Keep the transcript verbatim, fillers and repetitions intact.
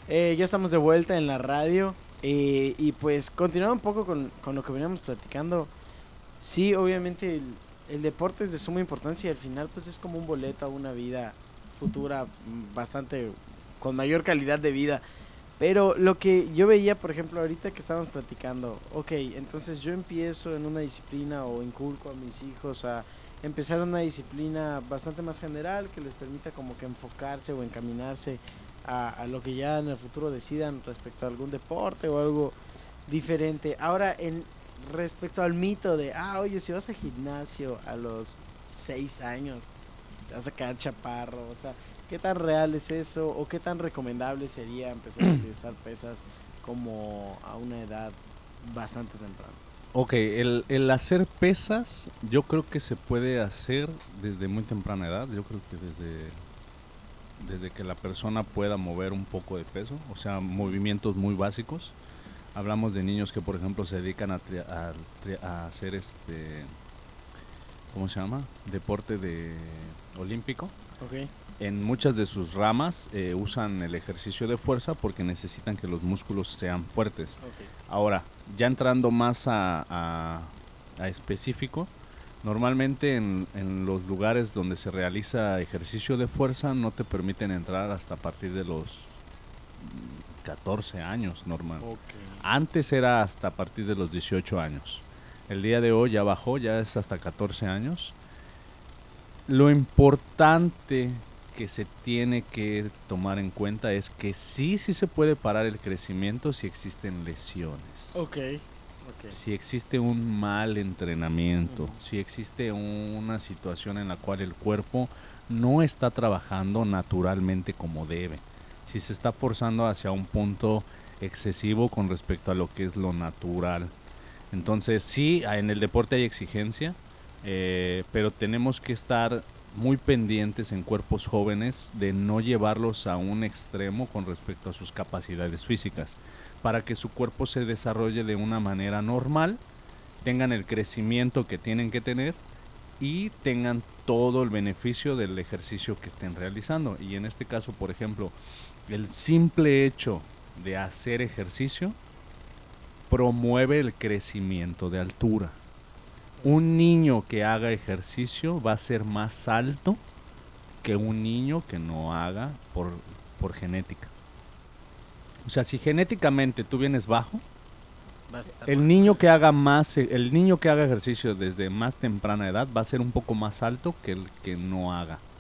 Eh, ya estamos de vuelta en la radio eh, y pues continuando un poco con, con lo que veníamos platicando, sí, obviamente el, el deporte es de suma importancia y al final pues es como un boleto a una vida futura mm, bastante con mayor calidad de vida. Pero lo que yo veía, por ejemplo, ahorita que estábamos platicando, ok, entonces yo empiezo en una disciplina o inculco a mis hijos a empezar una disciplina bastante más general que les permita como que enfocarse o encaminarse a, a lo que ya en el futuro decidan respecto a algún deporte o algo diferente. Ahora, en respecto al mito de, ah, oye, si vas al gimnasio a los seis años, te vas a quedar chaparro, o sea, ¿qué tan real es eso o qué tan recomendable sería empezar a utilizar pesas como a una edad bastante temprana? Ok, el, el hacer pesas yo creo que se puede hacer desde muy temprana edad. Yo creo que desde, desde que la persona pueda mover un poco de peso, o sea, movimientos muy básicos. Hablamos de niños que, por ejemplo, se dedican a, tri- a tri- a hacer este, ¿cómo se llama? Deporte de olímpico. Ok, En muchas de sus ramas eh, usan el ejercicio de fuerza porque necesitan que los músculos sean fuertes. ok. Ahora, ya entrando más a, a- a específico, normalmente en, en los lugares donde se realiza ejercicio de fuerza no te permiten entrar hasta a partir de los mm, catorce años normal. Ok. Antes era hasta a partir de los dieciocho años. El día de hoy ya bajó, ya es hasta catorce años. Lo importante que se tiene que tomar en cuenta es que sí, sí se puede parar el crecimiento si existen lesiones, Ok, ok. si existe un mal entrenamiento, Ujú. si existe una situación en la cual el cuerpo no está trabajando naturalmente como debe, si se está forzando hacia un punto excesivo con respecto a lo que es lo natural. Entonces sí, en el deporte hay exigencia, eh, pero tenemos que estar muy pendientes en cuerpos jóvenes de no llevarlos a un extremo con respecto a sus capacidades físicas, para que su cuerpo se desarrolle de una manera normal, tengan el crecimiento que tienen que tener y tengan todo el beneficio del ejercicio que estén realizando. Y en este caso, por ejemplo, el simple hecho de hacer ejercicio promueve el crecimiento de altura. Un niño que haga ejercicio va a ser más alto que un niño que no haga por, por genética. O sea, si genéticamente tú vienes bajo, Vas a estar el mal. niño que haga más, el niño que haga ejercicio desde más temprana edad va a ser un poco más alto que el que no haga.